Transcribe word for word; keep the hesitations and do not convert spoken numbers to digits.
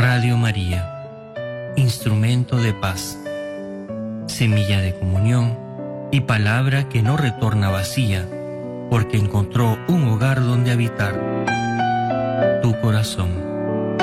Radio María, instrumento de paz, semilla de comunión y palabra que no retorna vacía, porque encontró un